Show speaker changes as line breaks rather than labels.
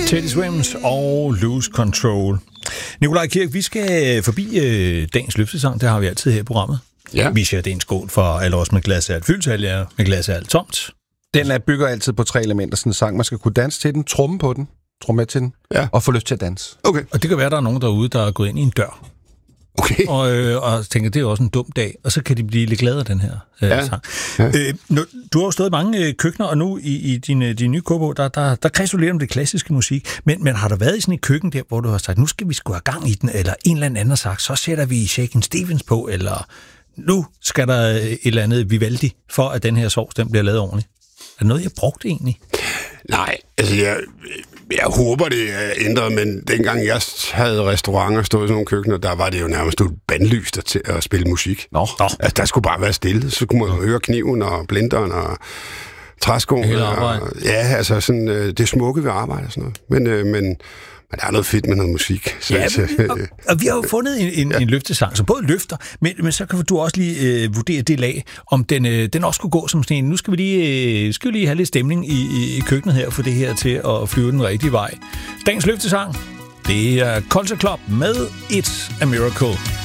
Teddy Swims og Lose Control. Nikolaj Kirk, vi skal forbi dagens løftesang. Det har vi altid her i programmet.
Ja.
Vi siger, det er en skål for alle os med glas af alt fyldt, alle med glas af alt tomt.
Den bygger altid på 3 elementer, sådan en sang. Man skal kunne danse til den, tromme på den, tromme med til den, og få lyst til at danse.
Okay.
Og det kan være, at der er nogen derude, der er gået ind i en dør.
Okay.
Og tænker, det er også en dum dag, og så kan de blive lidt glade af den her sang. Ja. Du har jo stået i mange køkkener, og nu i din nye kogebog, der kredser du lidt om det klassiske musik, men har der været i sådan et køkken der, hvor du har sagt, nu skal vi sgu have gang i den, eller en eller anden har sagt, så sætter vi Shakin' Stevens på, eller nu skal der et eller andet Vivaldi, for at den her sovs, den bliver lavet ordentligt. Er det noget, jeg brugt egentlig?
Nej, altså jeg håber, det er ændret, men dengang jeg havde restauranter, stod i sådan nogle køkkener, der var det jo nærmest bandlyst til at spille musik.
Nå.
Altså, der skulle bare være stille, så kunne man jo høre kniven og blenderen og træskoen. Ja, altså sådan det smukke ved arbejde og sådan noget. Men der er noget fedt med noget musik.
Og vi har jo fundet en løftesang, som både løfter, men så kan du også lige vurdere det lag, om den også kunne gå som sådan en. Nu skal vi lige have lidt stemning i køkkenet her, for det her til at flyve den rigtige vej. Dagens løftesang, det er Culture Club med It's a Miracle.